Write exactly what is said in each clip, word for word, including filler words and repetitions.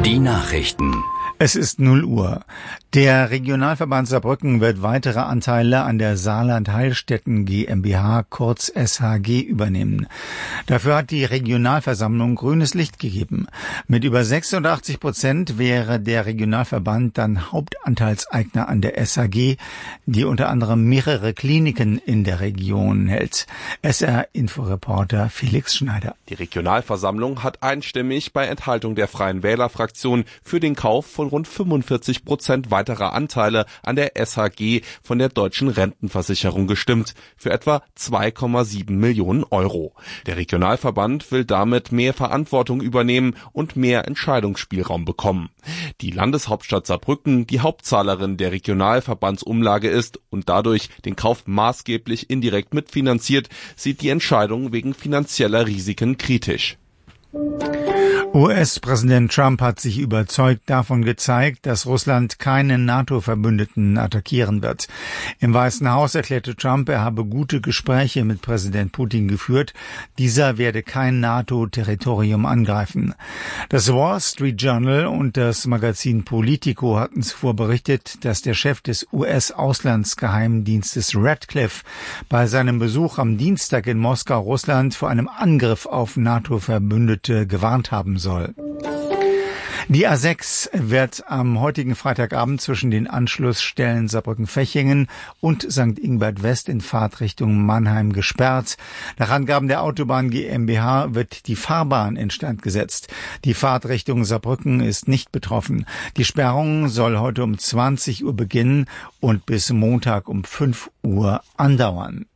Die Nachrichten. Es ist null Uhr. Der Regionalverband Saarbrücken wird weitere Anteile an der Saarland Heilstätten GmbH, kurz S H G, übernehmen. Dafür hat die Regionalversammlung grünes Licht gegeben. Mit über sechsundachtzig Prozent wäre der Regionalverband dann Hauptanteilseigner an der S H G, die unter anderem mehrere Kliniken in der Region hält. S R-Inforeporter Felix Schneider. Die Regionalversammlung hat einstimmig bei Enthaltung der Freien Wählerfraktion für den Kauf von rund fünfundvierzig Prozent weiterer Anteile an der S H G von der Deutschen Rentenversicherung gestimmt, für etwa zwei Komma sieben Millionen Euro. Der Regionalverband will damit mehr Verantwortung übernehmen und mehr Entscheidungsspielraum bekommen. Die Landeshauptstadt Saarbrücken, die Hauptzahlerin der Regionalverbandsumlage ist und dadurch den Kauf maßgeblich indirekt mitfinanziert, sieht die Entscheidung wegen finanzieller Risiken kritisch. U S-Präsident Trump hat sich überzeugt davon gezeigt, dass Russland keinen NATO-Verbündeten attackieren wird. Im Weißen Haus erklärte Trump, er habe gute Gespräche mit Präsident Putin geführt. Dieser werde kein NATO-Territorium angreifen. Das Wall Street Journal und das Magazin Politico hatten zuvor berichtet, dass der Chef des U S-Auslandsgeheimdienstes Radcliffe bei seinem Besuch am Dienstag in Moskau Russland vor einem Angriff auf NATO-Verbündete gewarnt haben soll. Die A sechs wird am heutigen Freitagabend zwischen den Anschlussstellen Saarbrücken-Fechingen und Sankt Ingbert West in Fahrtrichtung Mannheim gesperrt. Nach Angaben der Autobahn GmbH wird die Fahrbahn instand gesetzt. Die Fahrtrichtung Saarbrücken ist nicht betroffen. Die Sperrung soll heute um zwanzig Uhr beginnen und bis Montag um fünf Uhr andauern.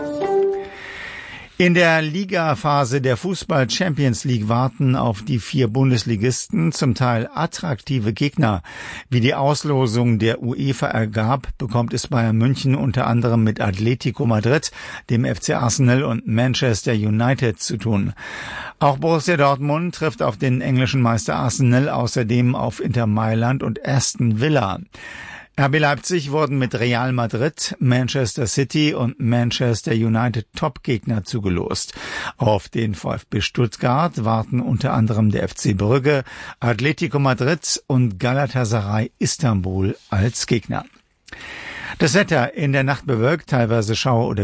In der Ligaphase der Fußball-Champions League warten auf die vier Bundesligisten zum Teil attraktive Gegner. Wie die Auslosung der UEFA ergab, bekommt es Bayern München unter anderem mit Atletico Madrid, dem F C Arsenal und Manchester United zu tun. Auch Borussia Dortmund trifft auf den englischen Meister Arsenal, außerdem auf Inter Mailand und Aston Villa. R B Leipzig wurden mit Real Madrid, Manchester City und Manchester United Topgegner zugelost. Auf den VfB Stuttgart warten unter anderem der F C Brügge, Atletico Madrid und Galatasaray Istanbul als Gegner. Das Wetter: in der Nacht bewölkt, teilweise Schauer oder